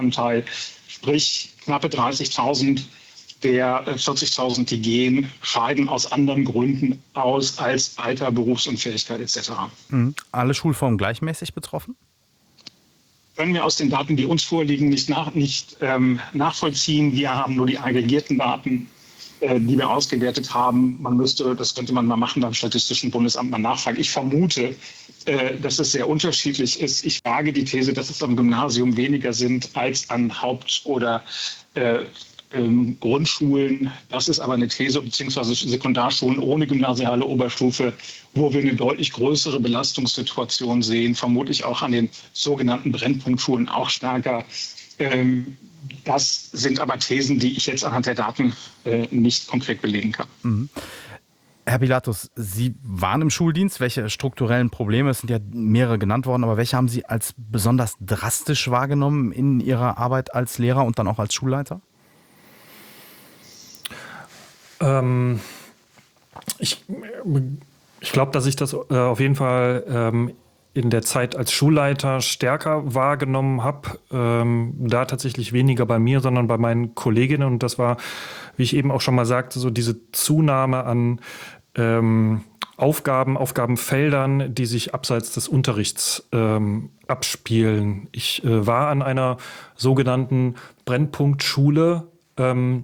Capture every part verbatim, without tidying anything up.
Anteil, sprich knappe dreißigtausend der vierzigtausend, die gehen, scheiden aus anderen Gründen aus als Alter, Berufsunfähigkeit et cetera. Mhm. Alle Schulformen gleichmäßig betroffen? Können wir aus den Daten, die uns vorliegen, nicht, nach, nicht ähm, nachvollziehen. Wir haben nur die aggregierten Daten, äh, die wir ausgewertet haben. Man müsste, das könnte man mal machen beim Statistischen Bundesamt mal nachfragen. Ich vermute, äh, dass es sehr unterschiedlich ist. Ich wage die These, dass es am Gymnasium weniger sind als an Haupt- oder äh, ähm, Grundschulen. Das ist aber eine These, beziehungsweise Sekundarschulen ohne gymnasiale Oberstufe, wo wir eine deutlich größere Belastungssituation sehen, vermutlich auch an den sogenannten Brennpunktschulen auch stärker. Ähm, das sind aber Thesen, die ich jetzt anhand der Daten äh, nicht konkret belegen kann. Mhm. Herr Pilatus, Sie waren im Schuldienst. Welche strukturellen Probleme, es sind ja mehrere genannt worden, aber welche haben Sie als besonders drastisch wahrgenommen in Ihrer Arbeit als Lehrer und dann auch als Schulleiter? Ähm, ich ich glaube, dass ich das äh, auf jeden Fall ähm, in der Zeit als Schulleiter stärker wahrgenommen habe. Ähm, da tatsächlich weniger bei mir, sondern bei meinen Kolleginnen. Und das war, wie ich eben auch schon mal sagte, so diese Zunahme an ähm, Aufgaben, Aufgabenfeldern, die sich abseits des Unterrichts ähm, abspielen. Ich äh, war an einer sogenannten Brennpunktschule. Ähm,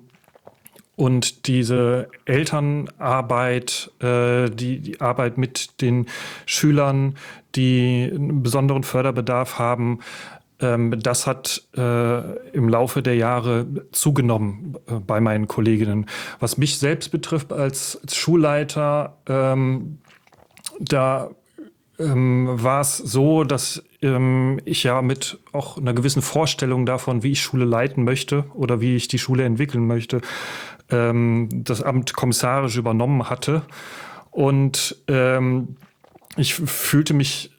Und diese Elternarbeit, äh, die, die Arbeit mit den Schülern, die einen besonderen Förderbedarf haben, ähm, das hat äh, im Laufe der Jahre zugenommen äh, bei meinen Kolleginnen. Was mich selbst betrifft als, als Schulleiter, ähm, da ähm, war es so, dass ähm, ich ja mit auch einer gewissen Vorstellung davon, wie ich Schule leiten möchte oder wie ich die Schule entwickeln möchte, ähm, das Amt kommissarisch übernommen hatte. Und ähm, ich fühlte mich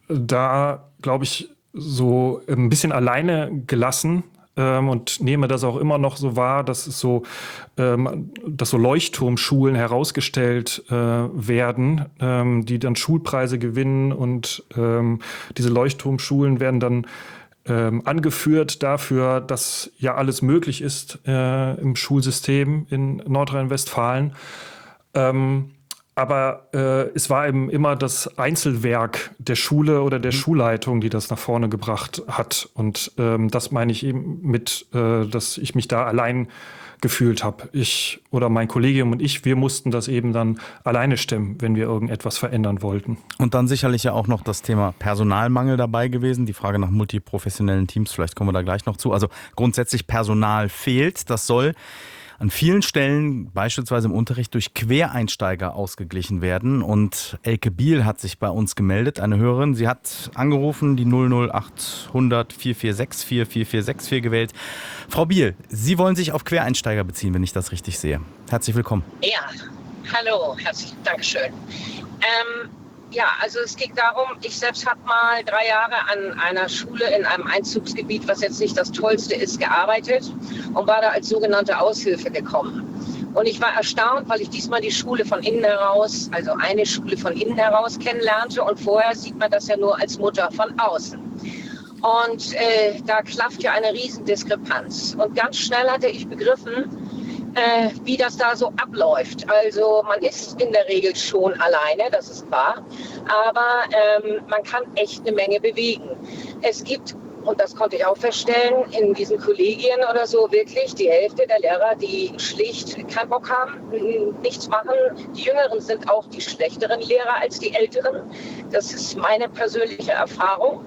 da, glaube ich, so ein bisschen alleine gelassen. Ähm, und nehme das auch immer noch so wahr, dass es so, ähm, dass so Leuchtturmschulen herausgestellt äh, werden, ähm, die dann Schulpreise gewinnen, und ähm, diese Leuchtturmschulen werden dann ähm, angeführt dafür, dass ja alles möglich ist äh, im Schulsystem in Nordrhein-Westfalen. Ähm, Aber äh, es war eben immer das Einzelwerk der Schule oder der mhm. Schulleitung, die das nach vorne gebracht hat. Und ähm, das meine ich eben mit, äh, dass ich mich da allein gefühlt habe. Ich oder mein Kollegium und ich, wir mussten das eben dann alleine stemmen, wenn wir irgendetwas verändern wollten. Und dann sicherlich ja auch noch das Thema Personalmangel dabei gewesen. Die Frage nach multiprofessionellen Teams, vielleicht kommen wir da gleich noch zu. Also grundsätzlich Personal fehlt. Das soll an vielen Stellen, beispielsweise im Unterricht, durch Quereinsteiger ausgeglichen werden. Und Elke Biel hat sich bei uns gemeldet, eine Hörerin. Sie hat angerufen, die null null acht hundert vier vier sechs vier vier vier sechs vier gewählt. Frau Biel, Sie wollen sich auf Quereinsteiger beziehen, wenn ich das richtig sehe. Herzlich willkommen. Ja, hallo, herzlich Dankeschön. Ähm, ja, also es geht darum, ich selbst habe mal drei Jahre an einer Schule in einem Einzugsgebiet, was jetzt nicht das Tollste ist, gearbeitet und war da als sogenannte Aushilfe gekommen. Und ich war erstaunt, weil ich diesmal die Schule von innen heraus, also eine Schule von innen heraus kennenlernte, und vorher sieht man das ja nur als Mutter von außen. Und äh, da klafft ja eine Riesendiskrepanz. Und ganz schnell hatte ich begriffen, Äh, wie das da so abläuft. Also man ist in der Regel schon alleine, das ist wahr, aber ähm, man kann echt eine Menge bewegen. Es gibt, und das konnte ich auch feststellen, in diesen Kollegien oder so wirklich die Hälfte der Lehrer, die schlicht keinen Bock haben, nichts machen. Die Jüngeren sind auch die schlechteren Lehrer als die Älteren. Das ist meine persönliche Erfahrung.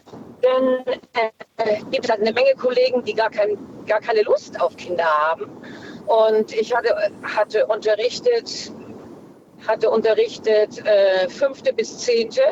Denn äh, gibt es halt eine Menge Kollegen, die gar, kein, gar keine Lust auf Kinder haben. Und ich hatte, hatte unterrichtet, hatte unterrichtet äh, fünfte bis zehnte.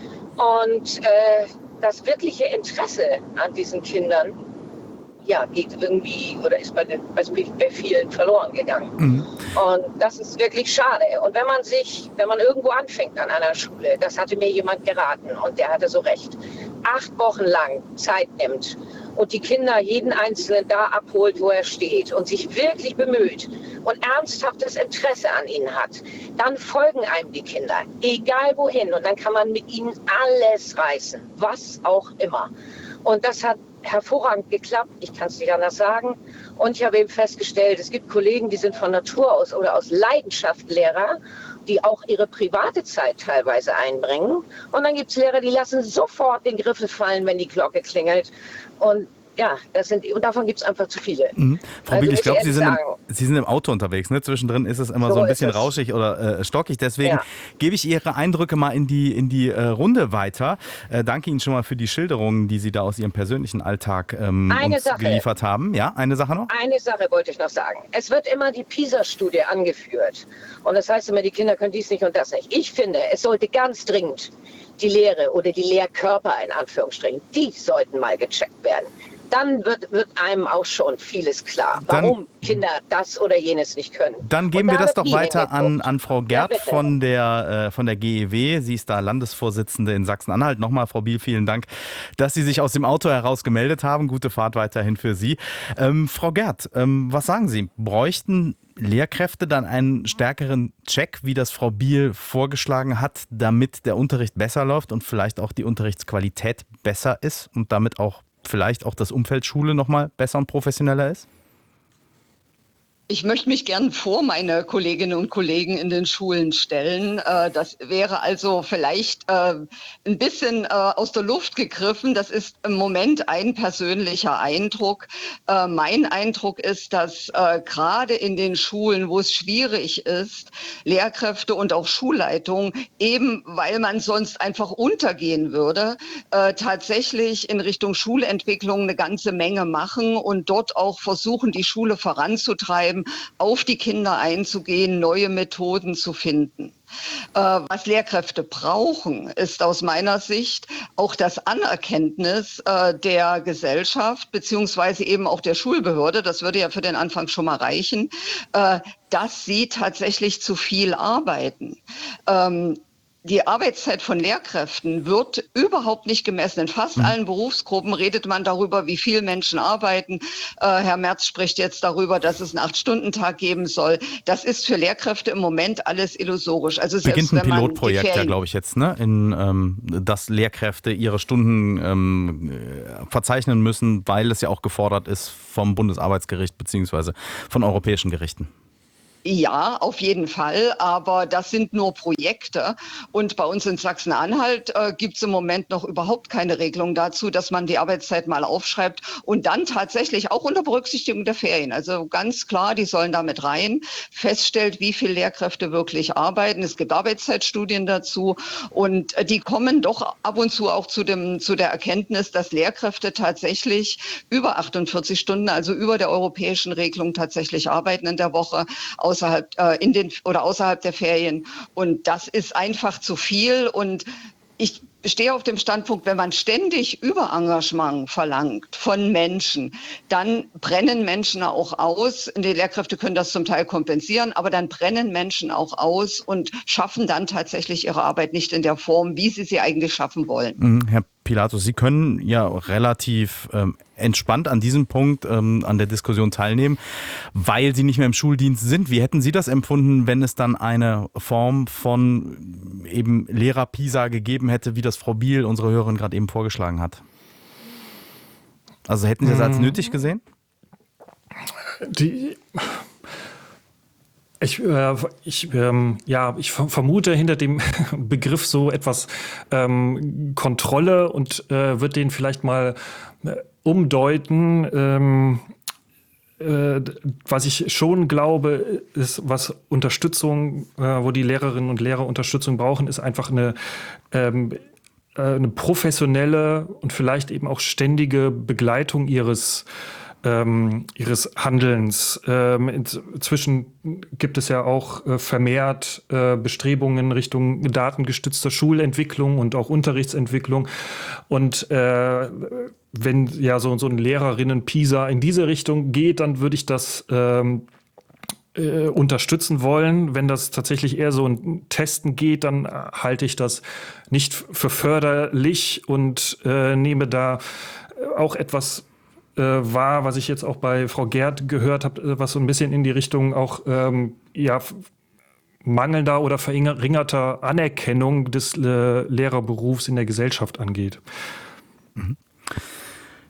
Und äh, das wirkliche Interesse an diesen Kindern, ja, geht irgendwie oder ist bei, den, bei vielen verloren gegangen. Mhm. Und das ist wirklich schade. Und wenn man sich, wenn man irgendwo anfängt an einer Schule, das hatte mir jemand geraten und der hatte so recht, acht Wochen lang Zeit nimmt und die Kinder jeden Einzelnen da abholt, wo er steht und sich wirklich bemüht und ernsthaftes Interesse an ihnen hat, dann folgen einem die Kinder, egal wohin. Und dann kann man mit ihnen alles reißen, was auch immer. Und das hat hervorragend geklappt, ich kann es nicht anders sagen. Und ich habe eben festgestellt, es gibt Kollegen, die sind von Natur aus oder aus Leidenschaft Lehrer, die auch ihre private Zeit teilweise einbringen. Und dann gibt es Lehrer, die lassen sofort den Griffel fallen, wenn die Glocke klingelt. Und ja, das sind, und davon gibt es einfach zu viele. Mhm. Frau Also Biel, ich glaube, Sie, sind im- sagen. Sie sind im Auto unterwegs. Ne? Zwischendrin ist es immer so, So ein bisschen ist es. rauschig oder äh, stockig. Deswegen Ja. gebe ich Ihre Eindrücke mal in die, in die äh, Runde weiter. Äh, danke Ihnen schon mal für die Schilderungen, die Sie da aus Ihrem persönlichen Alltag ähm, Eine uns Sache. geliefert haben. Ja, eine Sache noch? Eine Sache wollte ich noch sagen. Es wird immer die PISA-Studie angeführt. Und das heißt immer, die Kinder können dies nicht und das nicht. Ich finde, es sollte ganz dringend die Lehre oder die Lehrkörper in Anführungsstrichen, die sollten mal gecheckt werden. Dann wird, wird einem auch schon vieles klar, Dann- warum Kinder das oder jenes nicht können. Dann geben Und wir da das wird doch nie weiter an, hingeguckt. an Frau Gerd Ja, bitte. von der, äh, von der G E W. Sie ist da Landesvorsitzende in Sachsen-Anhalt. Nochmal, Frau Biel, vielen Dank, dass Sie sich aus dem Auto heraus gemeldet haben. Gute Fahrt weiterhin für Sie. Ähm, Frau Gerd, ähm, was sagen Sie? Bräuchten Lehrkräfte dann einen stärkeren Check, wie das Frau Biel vorgeschlagen hat, damit der Unterricht besser läuft und vielleicht auch die Unterrichtsqualität besser ist und damit auch vielleicht auch das Umfeld Schule nochmal besser und professioneller ist? Ich möchte mich gern vor meine Kolleginnen und Kollegen in den Schulen stellen. Äh, Das wäre also vielleicht äh, ein bisschen äh, aus der Luft gegriffen. Das ist im Moment ein persönlicher Eindruck. Äh, Mein Eindruck ist, dass äh, gerade in den Schulen, wo es schwierig ist, Lehrkräfte und auch Schulleitungen, eben weil man sonst einfach untergehen würde, äh, tatsächlich in Richtung Schulentwicklung eine ganze Menge machen und dort auch versuchen, die Schule voranzutreiben, auf die Kinder einzugehen, neue Methoden zu finden. Äh, was Lehrkräfte brauchen, ist aus meiner Sicht auch das Anerkenntnis äh, der Gesellschaft beziehungsweise eben auch der Schulbehörde, das würde ja für den Anfang schon mal reichen, äh, dass sie tatsächlich zu viel arbeiten. Ähm, Die Arbeitszeit von Lehrkräften wird überhaupt nicht gemessen. In fast allen Berufsgruppen redet man darüber, wie viel Menschen arbeiten. Äh, Herr Merz spricht jetzt darüber, dass es einen Acht-Stunden-Tag geben soll. Das ist für Lehrkräfte im Moment alles illusorisch. Also Beginnt selbst ein wenn man die Pilotprojekt, ja, Ferien- glaube ich, jetzt, ne? In, ähm, dass Lehrkräfte ihre Stunden ähm, äh, verzeichnen müssen, weil es ja auch gefordert ist vom Bundesarbeitsgericht beziehungsweise von europäischen Gerichten. Ja, auf jeden Fall, aber das sind nur Projekte und bei uns in Sachsen-Anhalt äh, gibt es im Moment noch überhaupt keine Regelung dazu, dass man die Arbeitszeit mal aufschreibt und dann tatsächlich auch unter Berücksichtigung der Ferien, also ganz klar, die sollen damit rein, feststellt, wie viele Lehrkräfte wirklich arbeiten. Es gibt Arbeitszeitstudien dazu und äh, die kommen doch ab und zu auch zu dem zu der Erkenntnis, dass Lehrkräfte tatsächlich über achtundvierzig Stunden, also über der europäischen Regelung tatsächlich arbeiten in der Woche. Außerhalb äh, in den oder außerhalb der Ferien und das ist einfach zu viel und ich stehe auf dem Standpunkt, wenn man ständig Überengagement verlangt von Menschen, dann brennen Menschen auch aus. Die Lehrkräfte können das zum Teil kompensieren, aber dann brennen Menschen auch aus und schaffen dann tatsächlich ihre Arbeit nicht in der Form, wie sie sie eigentlich schaffen wollen. Mhm, Herr Pilatus, Sie können ja relativ ähm, entspannt an diesem Punkt ähm, an der Diskussion teilnehmen, weil Sie nicht mehr im Schuldienst sind. Wie hätten Sie das empfunden, wenn es dann eine Form von eben Lehrer-Pisa gegeben hätte, wie das Frau Biel, unsere Hörerin, gerade eben vorgeschlagen hat? Also hätten Sie das als nötig gesehen? Die, ich, äh, ich, ähm, ja, ich vermute hinter dem Begriff so etwas ähm, Kontrolle und äh, wird den vielleicht mal äh, umdeuten. Ähm, äh, was ich schon glaube, ist, was Unterstützung, äh, wo die Lehrerinnen und Lehrer Unterstützung brauchen, ist einfach eine ähm, eine professionelle und vielleicht eben auch ständige Begleitung ihres ähm, ihres Handelns. Ähm, inzwischen gibt es ja auch äh, vermehrt äh, Bestrebungen Richtung datengestützter Schulentwicklung und auch Unterrichtsentwicklung. Und äh, wenn ja so, so ein Lehrerinnen-Pisa in diese Richtung geht, dann würde ich das ähm, Äh, unterstützen wollen. Wenn das tatsächlich eher so ein Testen geht, dann halte ich das nicht für förderlich und äh, nehme da auch etwas äh, wahr, was ich jetzt auch bei Frau Gerd gehört habe, was so ein bisschen in die Richtung auch ähm, ja, mangelnder oder verringerter Anerkennung des äh, Lehrerberufs in der Gesellschaft angeht. Mhm.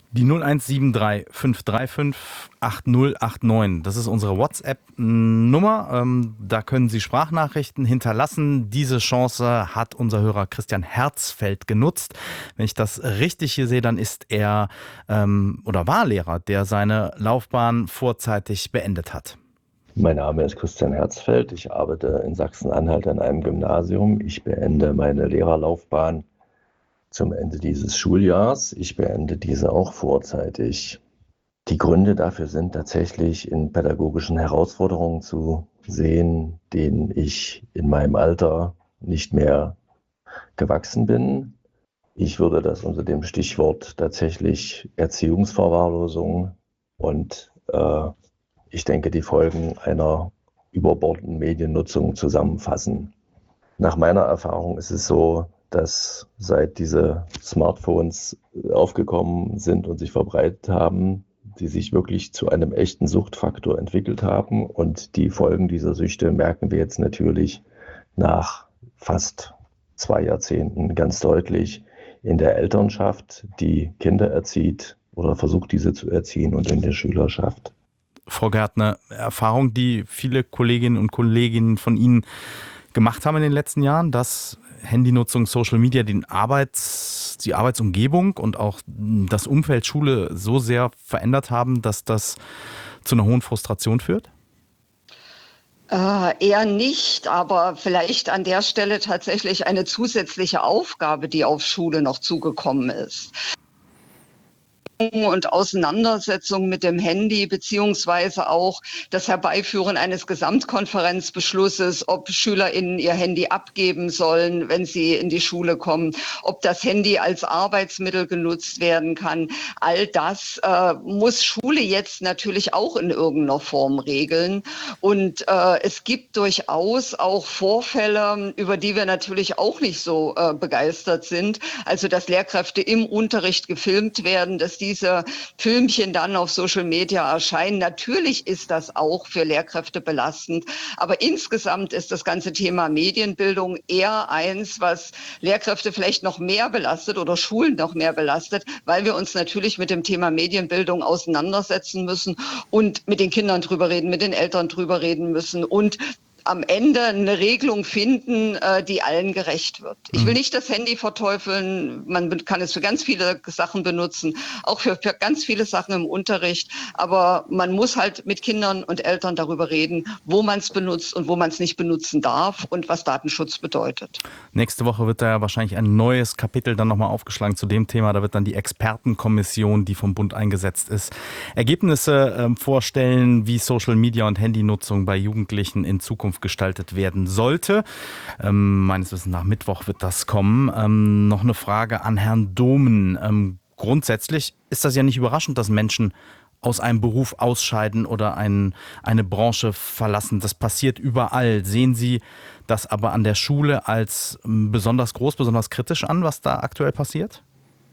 Die null eins sieben drei fünf drei fünf acht null acht neun, das ist unsere WhatsApp-Nummer. Ähm, da können Sie Sprachnachrichten hinterlassen. Diese Chance hat unser Hörer Christian Herzfeld genutzt. Wenn ich das richtig hier sehe, dann ist er ähm, oder war Lehrer, der seine Laufbahn vorzeitig beendet hat. Mein Name ist Christian Herzfeld. Ich arbeite in Sachsen-Anhalt an einem Gymnasium. Ich beende meine Lehrerlaufbahn zum Ende dieses Schuljahrs. Ich beende diese auch vorzeitig. Die Gründe dafür sind tatsächlich in pädagogischen Herausforderungen zu sehen, denen ich in meinem Alter nicht mehr gewachsen bin. Ich würde das unter dem Stichwort tatsächlich Erziehungsverwahrlosung und äh, ich denke, die Folgen einer überbordenden Mediennutzung zusammenfassen. Nach meiner Erfahrung ist es so, dass seit diese Smartphones aufgekommen sind und sich verbreitet haben, die sich wirklich zu einem echten Suchtfaktor entwickelt haben. Und die Folgen dieser Süchte merken wir jetzt natürlich nach fast zwei Jahrzehnten ganz deutlich in der Elternschaft, die Kinder erzieht oder versucht, diese zu erziehen, und in der Schülerschaft. Frau Gärtner, Erfahrung, die viele Kolleginnen und Kollegen von Ihnen gemacht haben in den letzten Jahren, dass Handynutzung, Social Media den Arbeits, die Arbeitsumgebung und auch das Umfeld Schule so sehr verändert haben, dass das zu einer hohen Frustration führt? Äh, eher nicht, aber vielleicht an der Stelle tatsächlich eine zusätzliche Aufgabe, die auf Schule noch zugekommen ist. Und Auseinandersetzung mit dem Handy, beziehungsweise auch das Herbeiführen eines Gesamtkonferenzbeschlusses, ob SchülerInnen ihr Handy abgeben sollen, wenn sie in die Schule kommen, ob das Handy als Arbeitsmittel genutzt werden kann. All das äh, muss Schule jetzt natürlich auch in irgendeiner Form regeln. Und äh, es gibt durchaus auch Vorfälle, über die wir natürlich auch nicht so äh, begeistert sind. Also, dass Lehrkräfte im Unterricht gefilmt werden, dass die diese Filmchen dann auf Social Media erscheinen. Natürlich ist das auch für Lehrkräfte belastend, aber insgesamt ist das ganze Thema Medienbildung eher eins, was Lehrkräfte vielleicht noch mehr belastet oder Schulen noch mehr belastet, weil wir uns natürlich mit dem Thema Medienbildung auseinandersetzen müssen und mit den Kindern drüber reden, mit den Eltern drüber reden müssen und am Ende eine Regelung finden, die allen gerecht wird. Ich will nicht das Handy verteufeln. Man kann es für ganz viele Sachen benutzen, auch für, für ganz viele Sachen im Unterricht. Aber man muss halt mit Kindern und Eltern darüber reden, wo man es benutzt und wo man es nicht benutzen darf und was Datenschutz bedeutet. Nächste Woche wird da ja wahrscheinlich ein neues Kapitel dann nochmal aufgeschlagen zu dem Thema. Da wird dann die Expertenkommission, die vom Bund eingesetzt ist, Ergebnisse äh, vorstellen, wie Social Media und Handynutzung bei Jugendlichen in Zukunft gestaltet werden sollte. Ähm, meines Wissens nach Mittwoch wird das kommen. Ähm, noch eine Frage an Herrn Domen. Ähm, grundsätzlich ist das ja nicht überraschend, dass Menschen aus einem Beruf ausscheiden oder ein, eine Branche verlassen. Das passiert überall. Sehen Sie das aber an der Schule als besonders groß, besonders kritisch an, was da aktuell passiert?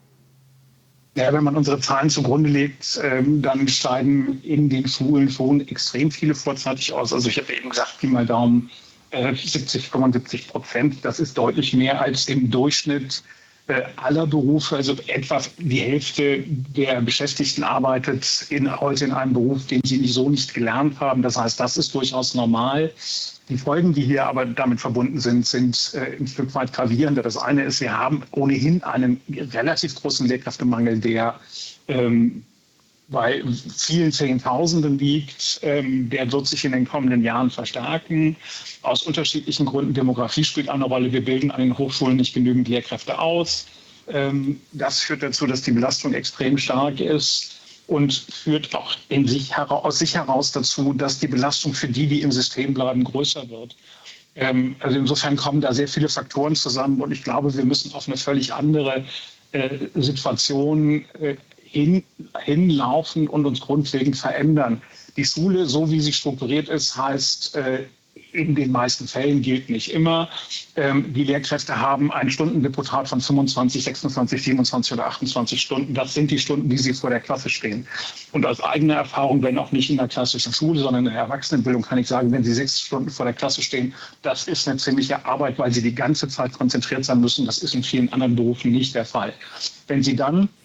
Ja, wenn man unsere Zahlen zugrunde legt, ähm, dann scheiden in den Schulen schon extrem viele vorzeitig aus. Also ich habe eben gesagt, Pi mal Daumen, äh, siebzig, fünfundsiebzig Prozent. Das ist deutlich mehr als im Durchschnitt äh, aller Berufe. Also etwa die Hälfte der Beschäftigten arbeitet in, heute in einem Beruf, den sie so nicht gelernt haben. Das heißt, das ist durchaus normal. Die Folgen, die hier aber damit verbunden sind, sind äh, ein Stück weit gravierender. Das eine ist, wir haben ohnehin einen relativ großen Lehrkräftemangel, der ähm, bei vielen Zehntausenden liegt. Ähm, der wird sich in den kommenden Jahren verstärken. Aus unterschiedlichen Gründen. Demografie spielt eine Rolle. Wir bilden an den Hochschulen nicht genügend Lehrkräfte aus. Ähm, das führt dazu, dass die Belastung extrem stark ist. Und führt auch in sich heraus, aus sich heraus dazu, dass die Belastung für die, die im System bleiben, größer wird. Ähm, also insofern kommen da sehr viele Faktoren zusammen und ich glaube, wir müssen auf eine völlig andere äh, Situation äh, hin, hinlaufen und uns grundlegend verändern. Die Schule, so wie sie strukturiert ist, heißt, äh, in den meisten Fällen gilt nicht immer. Ähm, die Lehrkräfte haben ein Stundendeputat von fünfundzwanzig, sechsundzwanzig, siebenundzwanzig oder achtundzwanzig Stunden. Das sind die Stunden, die sie vor der Klasse stehen. Und aus eigener Erfahrung, wenn auch nicht in der klassischen Schule, sondern in der Erwachsenenbildung, kann ich sagen, wenn sie sechs Stunden vor der Klasse stehen, das ist eine ziemliche Arbeit, weil sie die ganze Zeit konzentriert sein müssen. Das ist in vielen anderen Berufen nicht der Fall. Wenn sie dann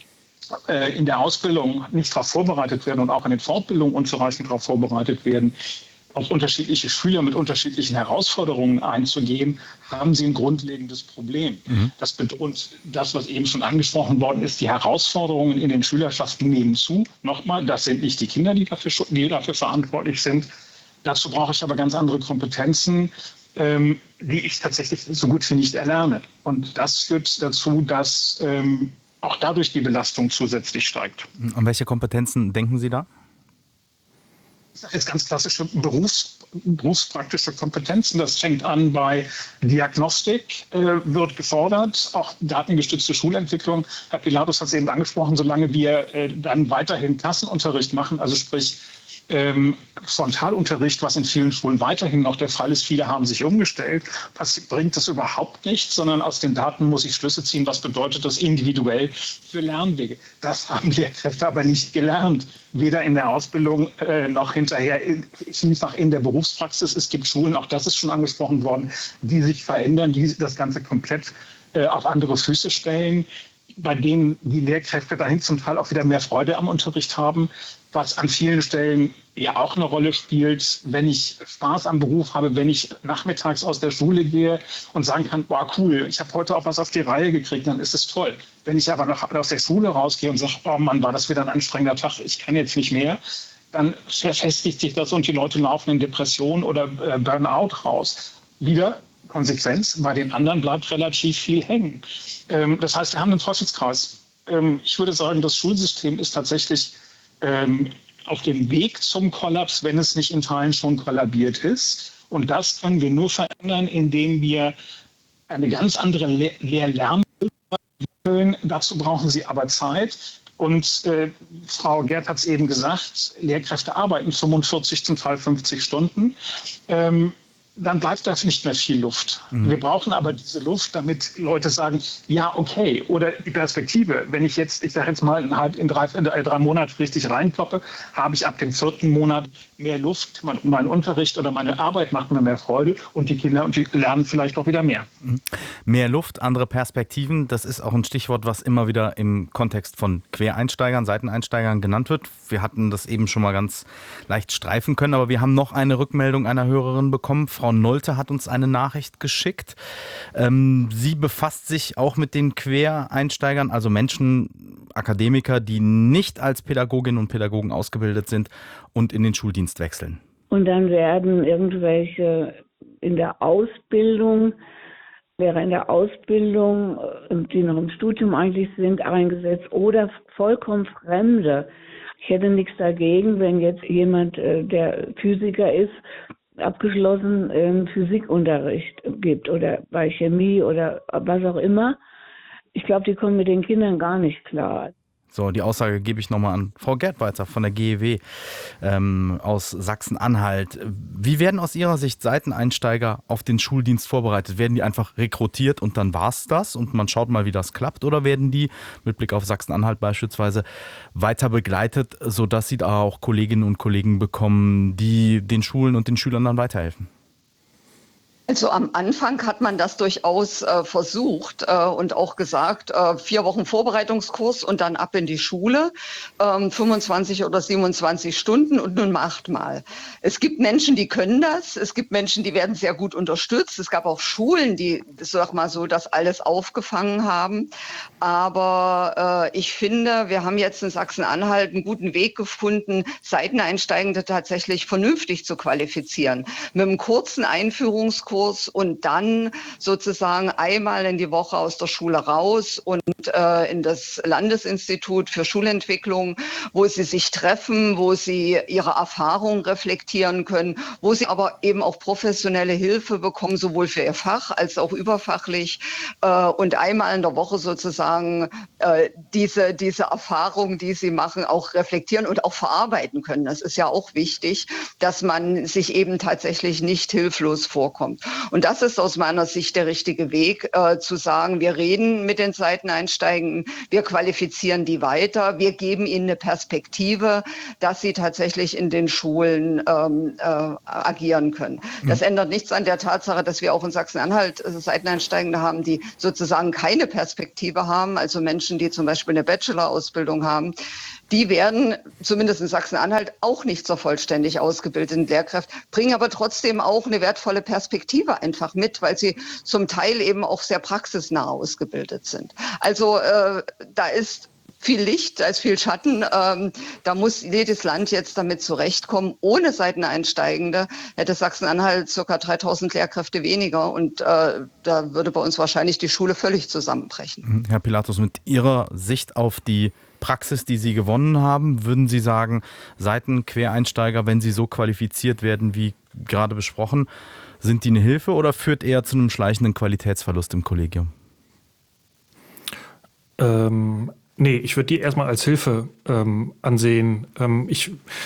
äh, in der Ausbildung nicht darauf vorbereitet werden und auch in den Fortbildungen unzureichend darauf vorbereitet werden, auf unterschiedliche Schüler mit unterschiedlichen Herausforderungen einzugehen, haben sie ein grundlegendes Problem. Mhm. Das betont das, was eben schon angesprochen worden ist. Die Herausforderungen in den Schülerschaften nehmen zu. Nochmal, das sind nicht die Kinder, die dafür, die dafür verantwortlich sind. Dazu brauche ich aber ganz andere Kompetenzen, ähm, die ich tatsächlich so gut wie nicht erlerne. Und das führt dazu, dass ähm, auch dadurch die Belastung zusätzlich steigt. An welche Kompetenzen denken Sie da? Ich sage jetzt ganz klassische Berufs, berufspraktische Kompetenzen. Das fängt an bei Diagnostik, äh, wird gefordert, auch datengestützte Schulentwicklung. Herr Pilatus hat es eben angesprochen, solange wir äh, dann weiterhin Klassenunterricht machen, also sprich ähm, Frontalunterricht, was in vielen Schulen weiterhin noch der Fall ist. Viele haben sich umgestellt. Das bringt das überhaupt nicht, sondern aus den Daten muss ich Schlüsse ziehen. Was bedeutet das individuell für Lernwege? Das haben Lehrkräfte aber nicht gelernt. Weder in der Ausbildung äh, noch hinterher, vielfach in der Berufspraxis. Es gibt Schulen, auch das ist schon angesprochen worden, die sich verändern, die das Ganze komplett äh, auf andere Füße stellen, bei denen die Lehrkräfte dahin zum Teil auch wieder mehr Freude am Unterricht haben, was an vielen Stellen ja auch eine Rolle spielt, wenn ich Spaß am Beruf habe, wenn ich nachmittags aus der Schule gehe und sagen kann, boah, cool, ich habe heute auch was auf die Reihe gekriegt, dann ist es toll. Wenn ich aber noch aus der Schule rausgehe und sage, oh Mann, war das wieder ein anstrengender Tag, ich kann jetzt nicht mehr, dann verfestigt sich das und die Leute laufen in Depression oder äh, Burnout raus. Wieder Konsequenz, bei den anderen bleibt relativ viel hängen. Ähm, das heißt, wir haben einen Teufelskreis. Ähm, ich würde sagen, das Schulsystem ist tatsächlich ähm, auf dem Weg zum Kollaps, wenn es nicht in Teilen schon kollabiert ist. Und das können wir nur verändern, indem wir eine ganz andere Le- Lehr-Lern- entwickeln. Dazu brauchen sie aber Zeit. Und äh, Frau Gerd hat es eben gesagt, Lehrkräfte arbeiten fünfundvierzig, zum Teil fünfzig Stunden. Ähm, dann bleibt da nicht mehr viel Luft. Mhm. Wir brauchen aber diese Luft, damit Leute sagen, ja, okay. Oder die Perspektive, wenn ich jetzt, ich sage jetzt mal, halt in drei, in drei Monaten richtig reinkloppe, habe ich ab dem vierten Monat mehr Luft. Mein, mein Unterricht oder meine Arbeit macht mir mehr Freude und die Kinder und die lernen vielleicht auch wieder mehr. Mhm. Mehr Luft, andere Perspektiven, das ist auch ein Stichwort, was immer wieder im Kontext von Quereinsteigern, Seiteneinsteigern genannt wird. Wir hatten das eben schon mal ganz leicht streifen können, aber wir haben noch eine Rückmeldung einer Hörerin bekommen. Frau Nolte hat uns eine Nachricht geschickt. Ähm, sie befasst sich auch mit den Quereinsteigern, also Menschen, Akademiker, die nicht als Pädagoginnen und Pädagogen ausgebildet sind und in den Schuldienst wechseln. Und dann werden irgendwelche in der Ausbildung, wäre in der Ausbildung, die noch im Studium eigentlich sind, eingesetzt oder vollkommen Fremde. Ich hätte nichts dagegen, wenn jetzt jemand, der Physiker ist, abgeschlossen ähm, Physikunterricht gibt oder bei Chemie oder was auch immer. Ich glaube, die kommen mit den Kindern gar nicht klar. So, die Aussage gebe ich nochmal an Frau Gerd weiter von der G E W ähm, aus Sachsen-Anhalt. Wie werden aus Ihrer Sicht Seiteneinsteiger auf den Schuldienst vorbereitet? Werden die einfach rekrutiert und dann war's das und man schaut mal, wie das klappt? Oder werden die, mit Blick auf Sachsen-Anhalt beispielsweise, weiter begleitet, sodass sie da auch Kolleginnen und Kollegen bekommen, die den Schulen und den Schülern dann weiterhelfen? Also am Anfang hat man das durchaus äh, versucht äh, und auch gesagt, äh, vier Wochen Vorbereitungskurs und dann ab in die Schule, ähm, fünfundzwanzig oder siebenundzwanzig Stunden und nun macht mal. Es gibt Menschen, die können das, es gibt Menschen, die werden sehr gut unterstützt. Es gab auch Schulen, die, sag mal so, das alles aufgefangen haben. Aber äh, ich finde, wir haben jetzt in Sachsen-Anhalt einen guten Weg gefunden, Seiteneinsteigende tatsächlich vernünftig zu qualifizieren. Mit einem kurzen Einführungskurs und dann sozusagen einmal in die Woche aus der Schule raus und äh, in das Landesinstitut für Schulentwicklung, wo sie sich treffen, wo sie ihre Erfahrungen reflektieren können, wo sie aber eben auch professionelle Hilfe bekommen, sowohl für ihr Fach als auch überfachlich äh, und einmal in der Woche sozusagen äh, diese, diese Erfahrungen, die sie machen, auch reflektieren und auch verarbeiten können. Das ist ja auch wichtig, dass man sich eben tatsächlich nicht hilflos vorkommt. Und das ist aus meiner Sicht der richtige Weg, äh, zu sagen, wir reden mit den Seiteneinsteigenden, wir qualifizieren die weiter, wir geben ihnen eine Perspektive, dass sie tatsächlich in den Schulen ähm, äh, agieren können. Das mhm. ändert nichts an der Tatsache, dass wir auch in Sachsen-Anhalt äh, Seiteneinsteigende haben, die sozusagen keine Perspektive haben, also Menschen, die zum Beispiel eine Bachelor-Ausbildung haben. Die werden zumindest in Sachsen-Anhalt auch nicht so vollständig ausgebildeten Lehrkräfte, bringen aber trotzdem auch eine wertvolle Perspektive einfach mit, weil sie zum Teil eben auch sehr praxisnah ausgebildet sind. Also äh, da ist viel Licht, da ist viel Schatten. Ähm, da muss jedes Land jetzt damit zurechtkommen. Ohne Seiteneinsteigende hätte Sachsen-Anhalt ca. dreitausend Lehrkräfte weniger und äh, da würde bei uns wahrscheinlich die Schule völlig zusammenbrechen. Herr Pilatus, mit Ihrer Sicht auf die Praxis, die Sie gewonnen haben, würden Sie sagen, Seitenquereinsteiger, wenn sie so qualifiziert werden, wie gerade besprochen, sind die eine Hilfe oder führt eher zu einem schleichenden Qualitätsverlust im Kollegium? Ähm, nee, ich würde die erstmal als Hilfe ähm, ansehen. Ähm, ich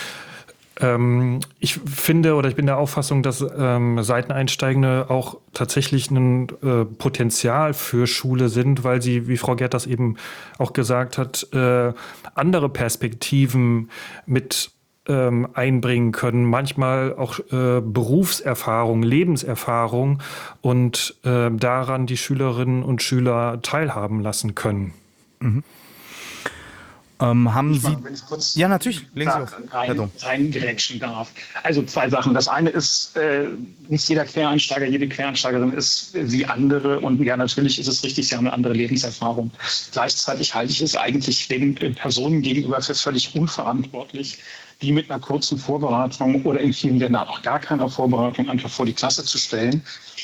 Ähm, ich finde oder ich bin der Auffassung, dass ähm, Seiteneinsteigende auch tatsächlich ein äh, Potenzial für Schule sind, weil sie, wie Frau Gerd das eben auch gesagt hat, äh, andere Perspektiven mit ähm, einbringen können, manchmal auch äh, Berufserfahrung, Lebenserfahrung und äh, daran die Schülerinnen und Schüler teilhaben lassen können. Mhm. Ähm, haben ich Sie... mal, wenn ich kurz ja, natürlich. Legen Sie auf. rein, reingerätschen darf. Also zwei Sachen. Das eine ist, äh, nicht jeder Quereinsteiger, jede Quereinsteigerin ist wie andere. Und ja, natürlich ist es richtig, sie haben eine andere Lebenserfahrung. Gleichzeitig halte ich es eigentlich den Personen gegenüber für völlig unverantwortlich, die mit einer kurzen Vorbereitung oder in vielen Ländern auch gar keiner Vorbereitung einfach vor die Klasse zu stellen.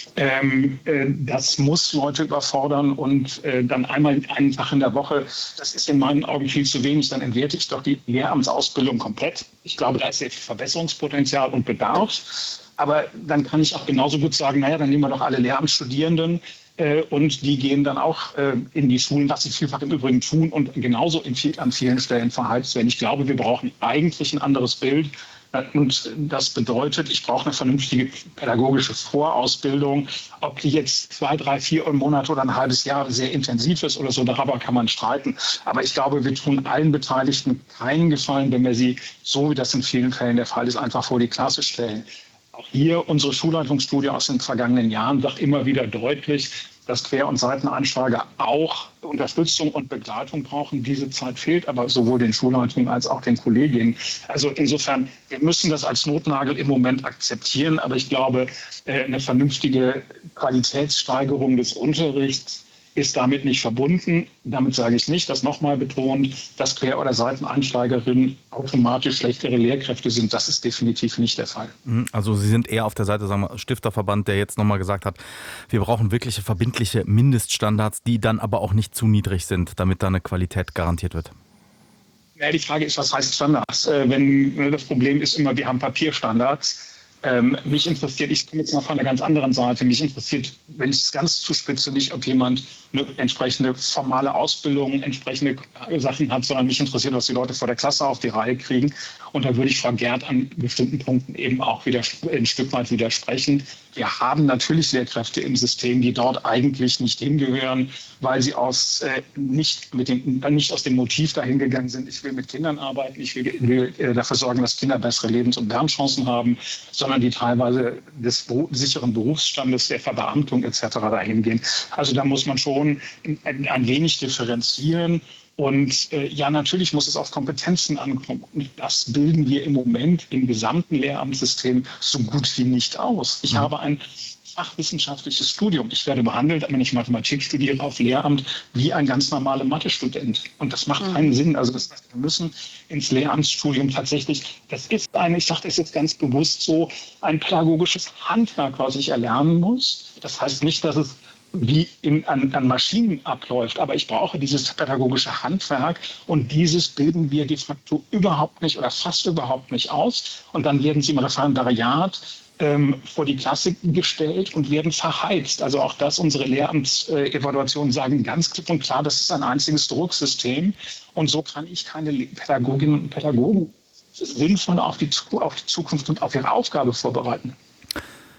Ähm, äh, das muss Leute überfordern und äh, dann einmal einen Tag in der Woche, das ist in meinen Augen viel zu wenig, dann entwerte ich doch die Lehramtsausbildung komplett. Ich glaube, da ist sehr viel Verbesserungspotenzial und Bedarf. Aber dann kann ich auch genauso gut sagen, naja, dann nehmen wir doch alle Lehramtsstudierenden äh, und die gehen dann auch äh, in die Schulen, was sie vielfach im Übrigen tun und genauso in viel, an vielen Stellen verheizt werden. Ich glaube, wir brauchen eigentlich ein anderes Bild. Und das bedeutet, ich brauche eine vernünftige pädagogische Vorausbildung. Ob die jetzt zwei, drei, vier Monate oder ein halbes Jahr sehr intensiv ist oder so, darüber kann man streiten. Aber ich glaube, wir tun allen Beteiligten keinen Gefallen, wenn wir sie, so wie das in vielen Fällen der Fall ist, einfach vor die Klasse stellen. Auch hier unsere Schulleitungsstudie aus den vergangenen Jahren sagt immer wieder deutlich, dass Quer- und Seiteneinsteiger auch Unterstützung und Begleitung brauchen. Diese Zeit fehlt aber sowohl den Schulleitungen als auch den Kolleginnen. Also insofern, wir müssen das als Notnagel im Moment akzeptieren. Aber ich glaube, eine vernünftige Qualitätssteigerung des Unterrichts ist damit nicht verbunden. Damit sage ich nicht, dass nochmal betont, dass Quer- oder Seiteneinsteigerinnen automatisch schlechtere Lehrkräfte sind. Das ist definitiv nicht der Fall. Also Sie sind eher auf der Seite, sagen wir, Stifterverband, der jetzt nochmal gesagt hat, wir brauchen wirkliche verbindliche Mindeststandards, die dann aber auch nicht zu niedrig sind, damit da eine Qualität garantiert wird. Ja, die Frage ist, was heißt Standards? Wenn das Problem ist immer, wir haben Papierstandards. Ähm, mich interessiert, ich komme jetzt mal von einer ganz anderen Seite, mich interessiert, wenn ich es ganz zuspitze, nicht, ob jemand eine entsprechende formale Ausbildung, entsprechende Sachen hat, sondern mich interessiert, was die Leute vor der Klasse auf die Reihe kriegen. Und da würde ich Frau Gerd an bestimmten Punkten eben auch wieder ein Stück weit widersprechen. Wir haben natürlich Lehrkräfte im System, die dort eigentlich nicht hingehören, weil sie aus, äh, nicht, mit dem, nicht aus dem Motiv dahin gegangen sind, ich will mit Kindern arbeiten, ich will, will äh, dafür sorgen, dass Kinder bessere Lebens- und Lernchancen haben, sondern die teilweise des sicheren Berufsstandes, der Verbeamtung et cetera dahin gehen. Also da muss man schon ein, ein wenig differenzieren. Und äh, ja, natürlich muss es auf Kompetenzen ankommen. Und das bilden wir im Moment im gesamten Lehramtssystem so gut wie nicht aus. Ich mhm. habe ein fachwissenschaftliches Studium. Ich werde behandelt, wenn ich Mathematik studiere, auf Lehramt wie ein ganz normaler Mathe-Student. Und das macht mhm. keinen Sinn. Also das heißt, wir müssen ins Lehramtsstudium tatsächlich, das ist ein, ich sage das jetzt ganz bewusst so, ein pädagogisches Handwerk, was ich erlernen muss. Das heißt nicht, dass es wie in, an, an Maschinen abläuft. Aber ich brauche dieses pädagogische Handwerk und dieses bilden wir de facto überhaupt nicht oder fast überhaupt nicht aus. Und dann werden sie im Referendariat ähm, vor die Klasse gestellt und werden verheizt. Also auch das, unsere Lehramtsevaluationen sagen ganz klipp und klar, das ist ein einziges Drucksystem. Und so kann ich keine Pädagoginnen und Pädagogen sinnvoll auf die, auf die Zukunft und auf ihre Aufgabe vorbereiten.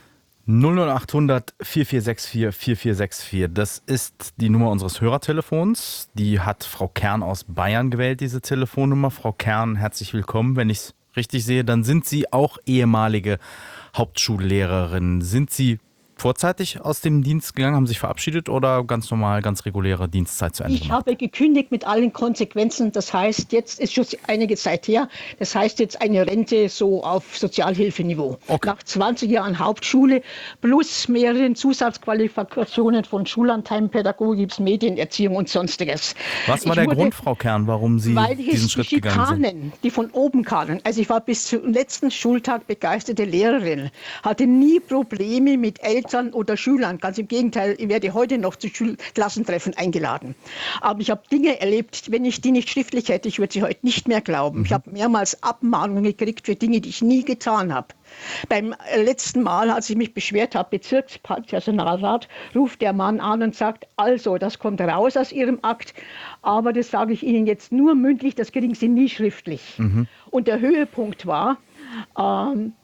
null null acht hundert vier vier sechs vier vier vier sechs vier. Das ist die Nummer unseres Hörertelefons. Die hat Frau Kern aus Bayern gewählt, diese Telefonnummer. Frau Kern, herzlich willkommen. Wenn ich es richtig sehe, dann sind Sie auch ehemalige Hauptschullehrerin. Sind Sie vorzeitig aus dem Dienst gegangen, haben sich verabschiedet oder ganz normal, ganz reguläre Dienstzeit zu Ende Ich gemacht? habe gekündigt mit allen Konsequenzen. Das heißt, jetzt ist schon einige Zeit her. Das heißt jetzt eine Rente so auf Sozialhilfeniveau. Okay. Nach zwanzig Jahren Hauptschule plus mehreren Zusatzqualifikationen von Schullandheim, Pädagogik, Medienerziehung und sonstiges. Was war Ich der wurde, Grund, Frau Kern, warum Sie weil diesen es Schritt die gegangen sind? Schikanen, die von oben kamen. Also ich war bis zum letzten Schultag begeisterte Lehrerin, hatte nie Probleme mit Eltern oder Schülern. Ganz im Gegenteil, ich werde heute noch zu Klassentreffen eingeladen. Aber ich habe Dinge erlebt, wenn ich die nicht schriftlich hätte, ich würde sie heute nicht mehr glauben. Mhm. Ich habe mehrmals Abmahnungen gekriegt für Dinge, die ich nie getan habe. Beim letzten Mal, als ich mich beschwert habe, Bezirkspersonalrat, ruft der Mann an und sagt, also, das kommt raus aus Ihrem Akt, aber das sage ich Ihnen jetzt nur mündlich, das kriegen Sie nie schriftlich. Mhm. Und der Höhepunkt war, ähm,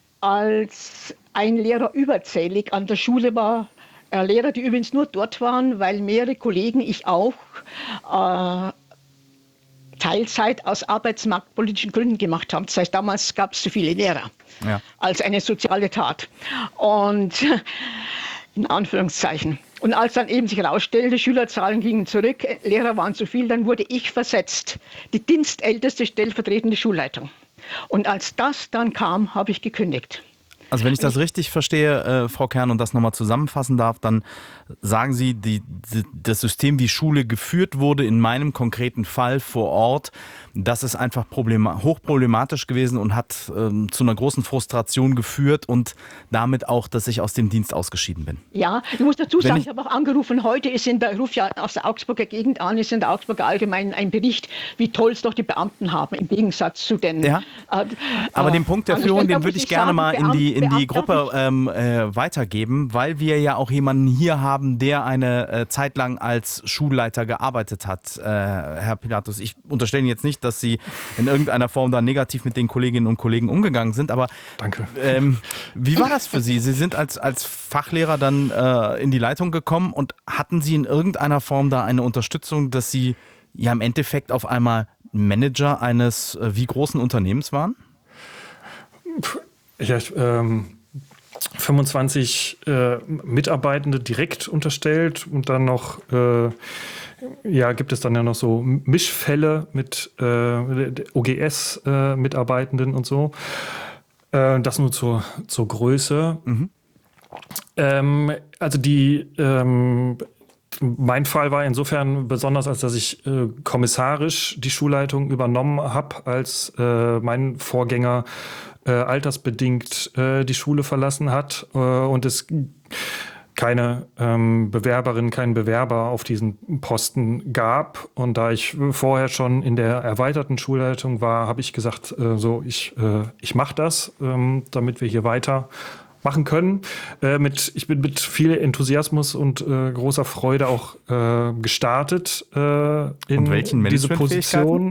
als ein Lehrer überzählig an der Schule war, äh, Lehrer, die übrigens nur dort waren, weil mehrere Kollegen, ich auch, äh, Teilzeit aus arbeitsmarktpolitischen Gründen gemacht haben. Das heißt, damals gab es zu viele Lehrer, ja, als eine soziale Tat. Und in Anführungszeichen. Und als dann eben sich herausstellte, Schülerzahlen gingen zurück, Lehrer waren zu viel, dann wurde ich versetzt. Die dienstälteste stellvertretende Schulleitung. Und als das dann kam, habe ich gekündigt. Also wenn ich das richtig verstehe, äh, Frau Kern, und das nochmal zusammenfassen darf, dann sagen Sie, die, die, das System, wie Schule geführt wurde, in meinem konkreten Fall vor Ort, das ist einfach problem- hochproblematisch gewesen und hat ähm, zu einer großen Frustration geführt und damit auch, dass ich aus dem Dienst ausgeschieden bin. Ja, ich muss dazu sagen, ich, ich habe auch angerufen, heute ist in der, ich rufe ja aus der Augsburger Gegend an, ist in der Augsburger Allgemeinen ein Bericht, wie toll es doch die Beamten haben, im Gegensatz zu den... Ja, äh, aber äh, den Punkt der Führung, den würde ich gerne sagen, mal in die, in die Beamten, Gruppe ähm, äh, weitergeben, weil wir ja auch jemanden hier haben, der eine äh, Zeit lang als Schulleiter gearbeitet hat. Äh, Herr Pilatus, ich unterstelle Ihnen jetzt nicht, dass Sie in irgendeiner Form da negativ mit den Kolleginnen und Kollegen umgegangen sind, aber Danke. Ähm, wie war das für Sie? Sie sind als, als Fachlehrer dann äh, in die Leitung gekommen und hatten Sie in irgendeiner Form da eine Unterstützung, dass Sie ja im Endeffekt auf einmal Manager eines äh, wie großen Unternehmens waren? Ja, ich, ähm, fünfundzwanzig äh, Mitarbeitende direkt unterstellt und dann noch, äh, ja, gibt es dann ja noch so Mischfälle mit äh, O G S-Mitarbeitenden äh, und so. Äh, das nur zur, zur Größe. Mhm. Ähm, also die, ähm, mein Fall war insofern besonders, als dass ich äh, kommissarisch die Schulleitung übernommen habe, als äh, mein Vorgänger äh, altersbedingt äh, die Schule verlassen hat äh, und es keine ähm, Bewerberin, keinen Bewerber auf diesen Posten gab. Und da ich vorher schon in der erweiterten Schulleitung war, habe ich gesagt, äh, so ich, äh, ich mache das, ähm, damit wir hier weiter machen können. Äh, mit, ich bin mit viel Enthusiasmus und äh, großer Freude auch äh, gestartet äh, in diese Position.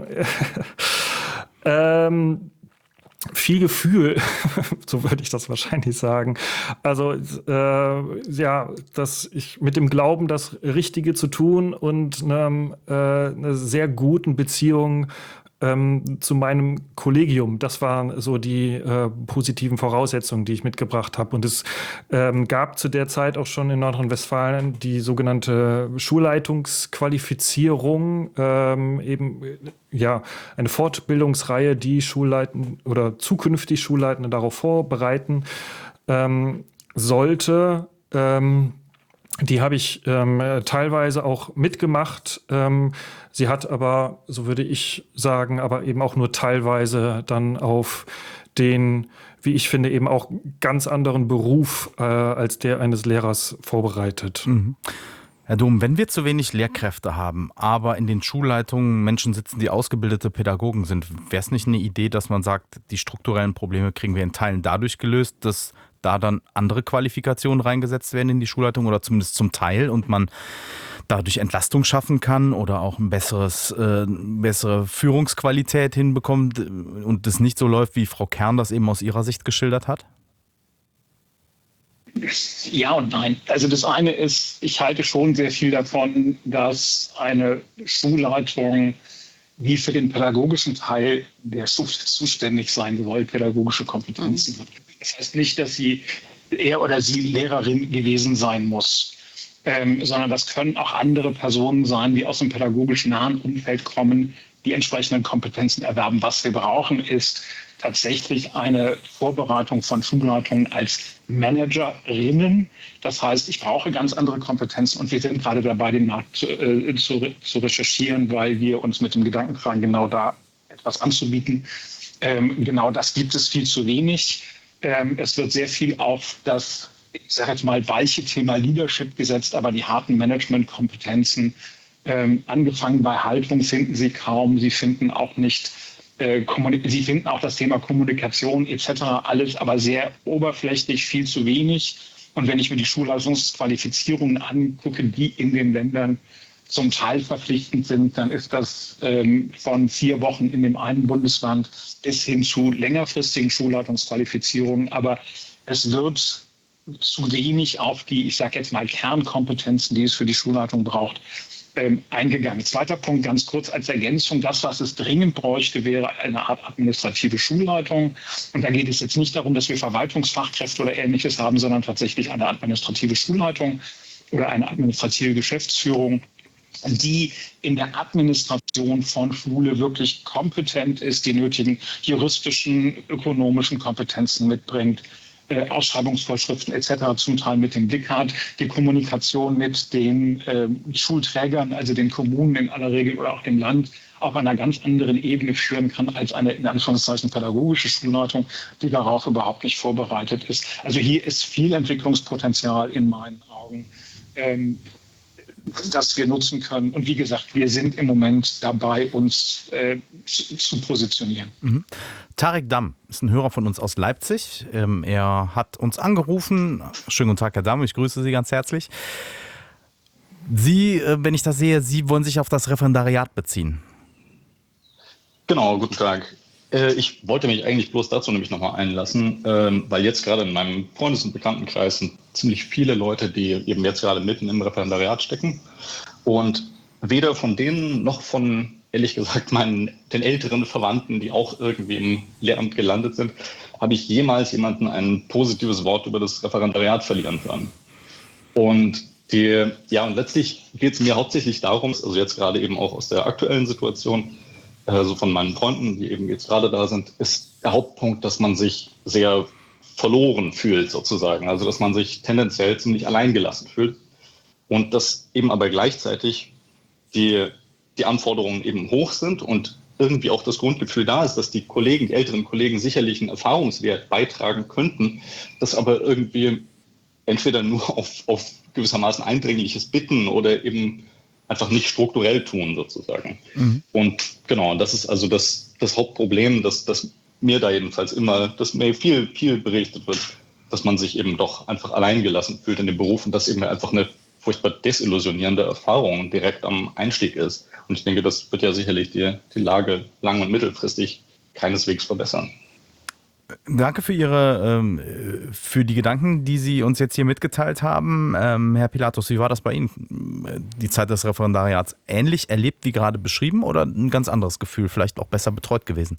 ähm, viel Gefühl, so würde ich das wahrscheinlich sagen. Also äh, ja, dass ich mit dem Glauben, das Richtige zu tun und einem, äh, einer sehr guten Beziehung ähm, zu meinem Kollegium. Das waren so die äh, positiven Voraussetzungen, die ich mitgebracht habe. Und es ähm, gab zu der Zeit auch schon in Nordrhein-Westfalen die sogenannte Schulleitungsqualifizierung, ähm, eben ja eine Fortbildungsreihe, die Schulleitende oder zukünftig Schulleitende darauf vorbereiten ähm, sollte. Ähm, Die habe ich ähm, teilweise auch mitgemacht. Ähm, sie hat aber, so würde ich sagen, aber eben auch nur teilweise dann auf den, wie ich finde, eben auch ganz anderen Beruf äh, als der eines Lehrers vorbereitet. Mhm. Herr Dom, wenn wir zu wenig Lehrkräfte haben, aber in den Schulleitungen Menschen sitzen, die ausgebildete Pädagogen sind, wäre es nicht eine Idee, dass man sagt, die strukturellen Probleme kriegen wir in Teilen dadurch gelöst, dass da dann andere Qualifikationen reingesetzt werden in die Schulleitung oder zumindest zum Teil und man dadurch Entlastung schaffen kann oder auch ein besseres, äh, bessere Führungsqualität hinbekommt und das nicht so läuft, wie Frau Kern das eben aus ihrer Sicht geschildert hat? Ja und nein. Also das eine ist, ich halte schon sehr viel davon, dass eine Schulleitung wie für den pädagogischen Teil der Schule zuständig sein soll, pädagogische Kompetenzen hat. Das heißt nicht, dass sie er oder sie Lehrerin gewesen sein muss, ähm, sondern das können auch andere Personen sein, die aus dem pädagogisch nahen Umfeld kommen, die entsprechenden Kompetenzen erwerben. Was wir brauchen, ist tatsächlich eine Vorbereitung von Schulleitungen als Managerinnen. Das heißt, ich brauche ganz andere Kompetenzen und wir sind gerade dabei, den Markt äh, zu, zu recherchieren, weil wir uns mit dem Gedanken tragen, genau da etwas anzubieten. Ähm, genau das gibt es viel zu wenig. Ähm, es wird sehr viel auf das, ich sage jetzt mal, weiche Thema Leadership gesetzt, aber die harten Managementkompetenzen, ähm, angefangen bei Haltung, finden Sie kaum. Sie finden auch nicht, äh, Sie finden auch das Thema Kommunikation et cetera alles, aber sehr oberflächlich, viel zu wenig. Und wenn ich mir die Schulleitungsqualifizierungen angucke, die in den Ländern zum Teil verpflichtend sind, dann ist das ähm, von vier Wochen in dem einen Bundesland bis hin zu längerfristigen Schulleitungsqualifizierungen. Aber es wird zu wenig auf die, ich sage jetzt mal, Kernkompetenzen, die es für die Schulleitung braucht, ähm, eingegangen. Zweiter Punkt, ganz kurz als Ergänzung. Das, was es dringend bräuchte, wäre eine Art administrative Schulleitung. Und da geht es jetzt nicht darum, dass wir Verwaltungsfachkräfte oder Ähnliches haben, sondern tatsächlich eine administrative Schulleitung oder eine administrative Geschäftsführung, die in der Administration von Schule wirklich kompetent ist, die nötigen juristischen, ökonomischen Kompetenzen mitbringt, äh, Ausschreibungsvorschriften et cetera zum Teil mit dem Blick hat, die Kommunikation mit den äh, Schulträgern, also den Kommunen in aller Regel oder auch dem Land, auf einer ganz anderen Ebene führen kann als eine in Anführungszeichen pädagogische Schulleitung, die darauf überhaupt nicht vorbereitet ist. Also hier ist viel Entwicklungspotenzial in meinen Augen, Ähm, das wir nutzen können. Und wie gesagt, wir sind im Moment dabei, uns äh, zu, zu positionieren. Mhm. Tarek Damm ist ein Hörer von uns aus Leipzig. Ähm, er hat uns angerufen. Schönen guten Tag, Herr Damm. Ich grüße Sie ganz herzlich. Sie, äh, wenn ich das sehe, Sie wollen sich auf das Referendariat beziehen. Genau, guten Tag. Äh, ich wollte mich eigentlich bloß dazu nämlich nochmal einlassen, ähm, weil jetzt gerade in meinem Freundes- und Bekanntenkreis sind ziemlich viele Leute, die eben jetzt gerade mitten im Referendariat stecken. Und weder von denen noch von, ehrlich gesagt, meinen den älteren Verwandten, die auch irgendwie im Lehramt gelandet sind, habe ich jemals jemanden ein positives Wort über das Referendariat verlieren hören. Und die, ja, und letztlich geht es mir hauptsächlich darum, also jetzt gerade eben auch aus der aktuellen Situation, also von meinen Freunden, die eben jetzt gerade da sind, ist der Hauptpunkt, dass man sich sehr verloren fühlt sozusagen. Also dass man sich tendenziell ziemlich alleingelassen fühlt und dass eben aber gleichzeitig die, die Anforderungen eben hoch sind und irgendwie auch das Grundgefühl da ist, dass die Kollegen, die älteren Kollegen sicherlich einen Erfahrungswert beitragen könnten, das aber irgendwie entweder nur auf, auf gewissermaßen eindringliches Bitten oder eben einfach nicht strukturell tun sozusagen. Mhm. Und genau, das ist also das, das Hauptproblem, dass, dass mir da jedenfalls immer, dass mir viel, viel berichtet wird, dass man sich eben doch einfach alleingelassen fühlt in dem Beruf und dass eben einfach eine furchtbar desillusionierende Erfahrung direkt am Einstieg ist. Und ich denke, das wird ja sicherlich die, die Lage lang- und mittelfristig keineswegs verbessern. Danke für Ihre, ähm, für die Gedanken, die Sie uns jetzt hier mitgeteilt haben. Ähm, Herr Pilatus, wie war das bei Ihnen? Die Zeit des Referendariats ähnlich erlebt wie gerade beschrieben oder ein ganz anderes Gefühl, vielleicht auch besser betreut gewesen?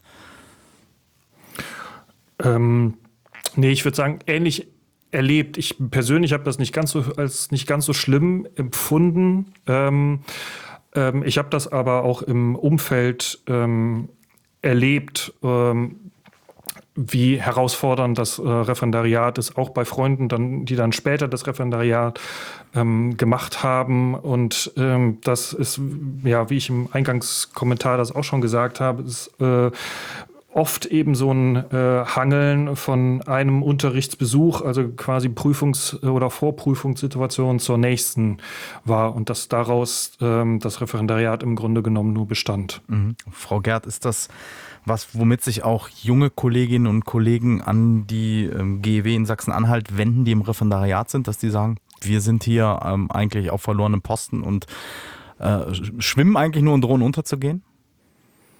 Ähm, nee, ich würde sagen, ähnlich erlebt. Ich persönlich habe das nicht ganz so als nicht ganz so schlimm empfunden. Ähm, ähm, ich habe das aber auch im Umfeld ähm, erlebt, ähm, wie herausfordernd das äh, Referendariat ist, auch bei Freunden, dann, die dann später das Referendariat ähm, gemacht haben. Und ähm, das ist, ja, wie ich im Eingangskommentar das auch schon gesagt habe, ist äh, oft eben so ein äh, Hangeln von einem Unterrichtsbesuch, also quasi Prüfungs- oder Vorprüfungssituation zur nächsten war und dass daraus ähm, das Referendariat im Grunde genommen nur bestand. Mhm. Frau Gerd, ist das was, womit sich auch junge Kolleginnen und Kollegen an die ähm, G E W in Sachsen-Anhalt wenden, die im Referendariat sind, dass die sagen, wir sind hier ähm, eigentlich auf verlorenem Posten und äh, schwimmen eigentlich nur und drohen unterzugehen?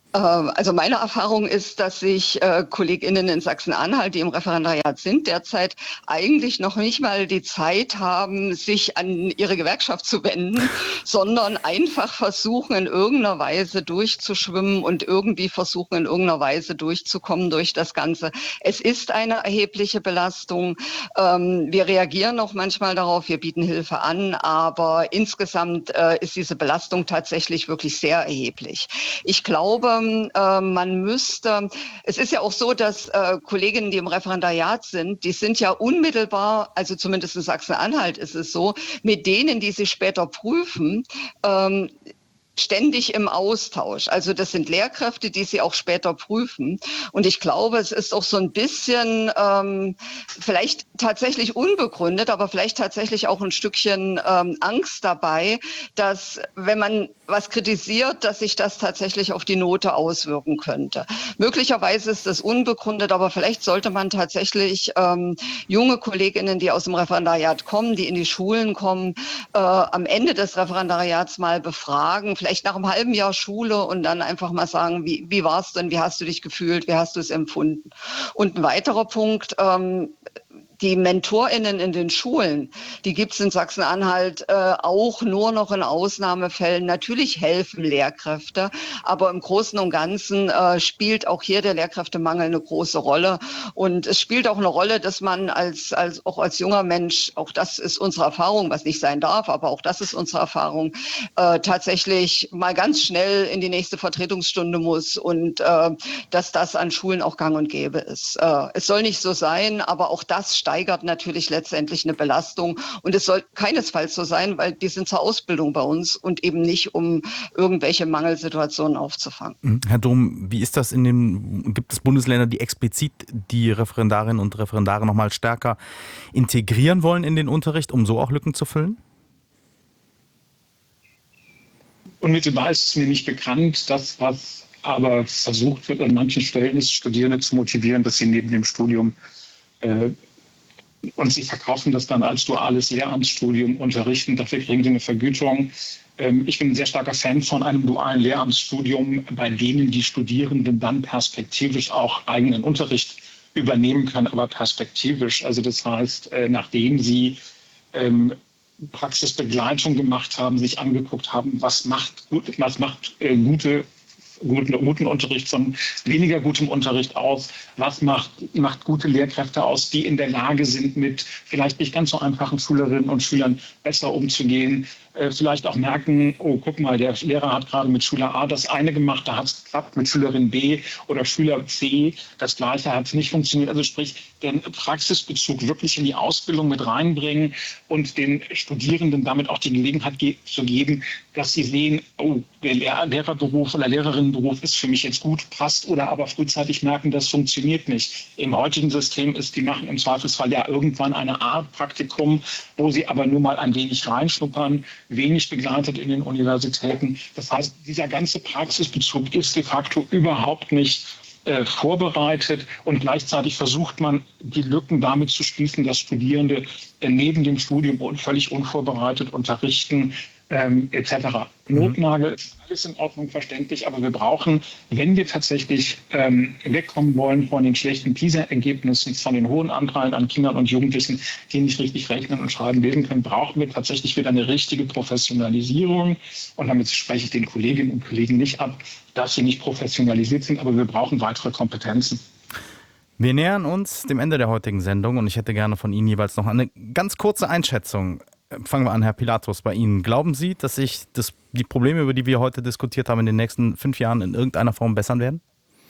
Also meine Erfahrung ist, dass sich äh, KollegInnen in Sachsen-Anhalt, die im Referendariat sind, derzeit eigentlich noch nicht mal die Zeit haben, sich an ihre Gewerkschaft zu wenden, sondern einfach versuchen, in irgendeiner Weise durchzuschwimmen und irgendwie versuchen, in irgendeiner Weise durchzukommen durch das Ganze. Es ist eine erhebliche Belastung. Ähm, wir reagieren auch manchmal darauf, wir bieten Hilfe an, aber insgesamt äh, ist diese Belastung tatsächlich wirklich sehr erheblich. Ich glaube, äh, man müsste, es ist ja auch so, dass äh, Kolleginnen, die im Referendariat sind, die sind ja unmittelbar, also zumindest in Sachsen-Anhalt ist es so, mit denen, die sie später prüfen, ähm, ständig im Austausch. Also das sind Lehrkräfte, die sie auch später prüfen. Und ich glaube, es ist auch so ein bisschen ähm, vielleicht tatsächlich unbegründet, aber vielleicht tatsächlich auch ein Stückchen ähm, Angst dabei, dass wenn man was kritisiert, dass sich das tatsächlich auf die Note auswirken könnte. Möglicherweise ist das unbegründet, aber vielleicht sollte man tatsächlich ähm, junge Kolleginnen, die aus dem Referendariat kommen, die in die Schulen kommen, äh, am Ende des Referendariats mal befragen, vielleicht nach einem halben Jahr Schule und dann einfach mal sagen, wie, wie war es denn, wie hast du dich gefühlt, wie hast du es empfunden? Und ein weiterer Punkt, ähm, die MentorInnen in den Schulen, die gibt es in Sachsen-Anhalt äh, auch nur noch in Ausnahmefällen. Natürlich helfen Lehrkräfte, aber im Großen und Ganzen äh, spielt auch hier der Lehrkräftemangel eine große Rolle. Und es spielt auch eine Rolle, dass man als, als auch als junger Mensch, auch das ist unsere Erfahrung, was nicht sein darf, aber auch das ist unsere Erfahrung, äh, tatsächlich mal ganz schnell in die nächste Vertretungsstunde muss und äh, dass das an Schulen auch gang und gäbe ist. Äh, es soll nicht so sein, aber auch das steigert natürlich letztendlich eine Belastung. Und es soll keinesfalls so sein, weil die sind zur Ausbildung bei uns und eben nicht, um irgendwelche Mangelsituationen aufzufangen. Herr Dom, wie ist das in den, gibt es Bundesländer, die explizit die Referendarinnen und Referendare noch mal stärker integrieren wollen in den Unterricht, um so auch Lücken zu füllen? Unmittelbar ist es mir nicht bekannt. Das, was aber versucht wird, an manchen Stellen ist, Studierende zu motivieren, dass sie neben dem Studium äh, und sie verkaufen das dann als duales Lehramtsstudium, unterrichten, dafür kriegen sie eine Vergütung. Ähm, ich bin ein sehr starker Fan von einem dualen Lehramtsstudium, bei denen die Studierenden dann perspektivisch auch eigenen Unterricht übernehmen können, aber perspektivisch. Also das heißt, äh, nachdem sie ähm, Praxisbegleitung gemacht haben, sich angeguckt haben, was macht, gut, was macht äh, gute Guten, guten Unterricht von weniger gutem Unterricht aus? Was macht, macht gute Lehrkräfte aus, die in der Lage sind, mit vielleicht nicht ganz so einfachen Schülerinnen und Schülern besser umzugehen? Äh, vielleicht auch merken, oh, guck mal, der Lehrer hat gerade mit Schüler A das eine gemacht, da hat es geklappt, mit Schülerin B oder Schüler C das Gleiche hat es nicht funktioniert. Also sprich, den Praxisbezug wirklich in die Ausbildung mit reinbringen und den Studierenden damit auch die Gelegenheit ge- zu geben, dass sie sehen, oh, der Lehr- Lehrerberuf oder Lehrerinnenberuf ist für mich jetzt gut, passt, oder aber frühzeitig merken, das funktioniert nicht. Im heutigen System ist, die machen im Zweifelsfall ja irgendwann eine Art Praktikum, wo sie aber nur mal ein wenig reinschnuppern, wenig begleitet in den Universitäten. Das heißt, dieser ganze Praxisbezug ist de facto überhaupt nicht äh, vorbereitet und gleichzeitig versucht man, die Lücken damit zu schließen, dass Studierende äh, neben dem Studium völlig unvorbereitet unterrichten, ähm, et cetera. Notnagel ist alles in Ordnung, verständlich, aber wir brauchen, wenn wir tatsächlich ähm, wegkommen wollen von den schlechten PISA-Ergebnissen, von den hohen Anteilen an Kindern und Jugendlichen, die nicht richtig rechnen und schreiben, lesen können, brauchen wir tatsächlich wieder eine richtige Professionalisierung. Und damit spreche ich den Kolleginnen und Kollegen nicht ab, dass sie nicht professionalisiert sind, aber wir brauchen weitere Kompetenzen. Wir nähern uns dem Ende der heutigen Sendung und ich hätte gerne von Ihnen jeweils noch eine ganz kurze Einschätzung. Fangen wir an, Herr Pilatus, bei Ihnen. Glauben Sie, dass sich das, die Probleme, über die wir heute diskutiert haben, in den nächsten fünf Jahren in irgendeiner Form bessern werden?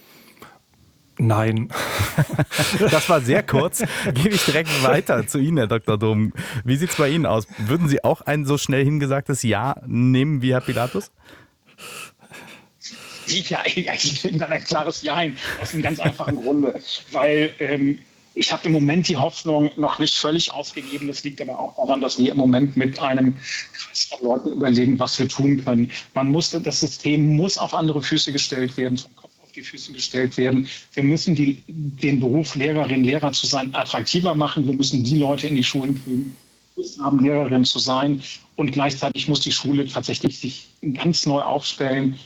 Nein. Das war sehr kurz. Gebe ich direkt weiter zu Ihnen, Herr Doktor Dom. Wie sieht es bei Ihnen aus? Würden Sie auch ein so schnell hingesagtes Ja nehmen wie Herr Pilatus? Ja, ich finde dann ein klares Nein, aus einem ganz einfachen Grunde, weil ähm, ich habe im Moment die Hoffnung noch nicht völlig aufgegeben. Das liegt aber auch daran, dass wir im Moment mit einem Kreis von Leuten überlegen, was wir tun können. Man muss, das System muss auf andere Füße gestellt werden, vom Kopf auf die Füße gestellt werden. Wir müssen die, den Beruf Lehrerin, Lehrer zu sein attraktiver machen. Wir müssen die Leute in die Schulen kriegen, Lust haben, Lehrerin zu sein. Und gleichzeitig muss die Schule tatsächlich sich ganz neu aufstellen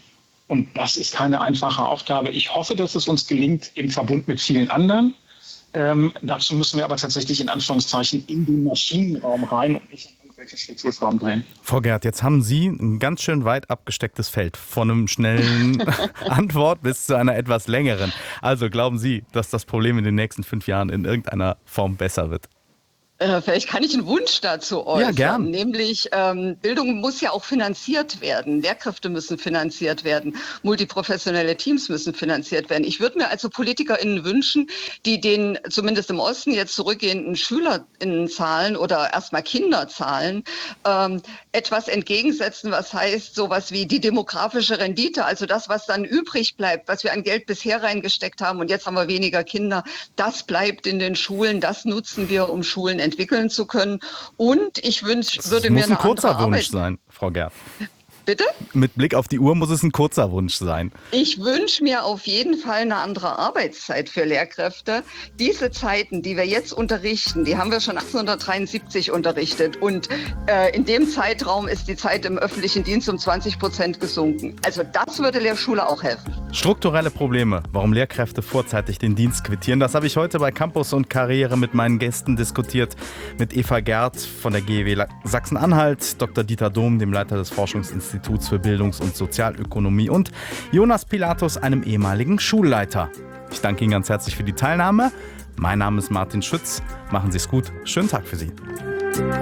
Und das ist keine einfache Aufgabe. Ich hoffe, dass es uns gelingt im Verbund mit vielen anderen. Ähm, dazu müssen wir aber tatsächlich in Anführungszeichen in den Maschinenraum rein und nicht in irgendwelche Strukturformen drehen. Frau Gerth, jetzt haben Sie ein ganz schön weit abgestecktes Feld von einem schnellen Antwort bis zu einer etwas längeren. Also glauben Sie, dass das Problem in den nächsten fünf Jahren in irgendeiner Form besser wird? Äh, vielleicht kann ich einen Wunsch dazu äußern. Ja, gern. Nämlich, ähm, Bildung muss ja auch finanziert werden. Lehrkräfte müssen finanziert werden. Multiprofessionelle Teams müssen finanziert werden. Ich würde mir also PolitikerInnen wünschen, die den zumindest im Osten jetzt zurückgehenden SchülerInnenzahlen oder erstmal Kinderzahlen ähm, etwas entgegensetzen, was heißt sowas wie die demografische Rendite, also das, was dann übrig bleibt, was wir an Geld bisher reingesteckt haben und jetzt haben wir weniger Kinder, das bleibt in den Schulen, das nutzen wir, um Schulen entwickeln zu können. Und ich wünsch, würde mir eine Das muss ein kurzer andere Wunsch Arbeit sein, Frau Gerth. Bitte? Mit Blick auf die Uhr muss es ein kurzer Wunsch sein. Ich wünsche mir auf jeden Fall eine andere Arbeitszeit für Lehrkräfte. Diese Zeiten, die wir jetzt unterrichten, die haben wir schon achtzehnhundertdreiundsiebzig unterrichtet. Und äh, in dem Zeitraum ist die Zeit im öffentlichen Dienst um zwanzig Prozent gesunken. Also das würde der Schule auch helfen. Strukturelle Probleme, warum Lehrkräfte vorzeitig den Dienst quittieren. Das habe ich heute bei Campus und Karriere mit meinen Gästen diskutiert. Mit Eva Gerth von der G E W Sachsen-Anhalt, Doktor Dieter Dohm, dem Leiter des Forschungsinstituts Instituts für Bildungs- und Sozialökonomie und Jonas Pilatus, einem ehemaligen Schulleiter. Ich danke Ihnen ganz herzlich für die Teilnahme. Mein Name ist Martin Schütz. Machen Sie es gut. Schönen Tag für Sie.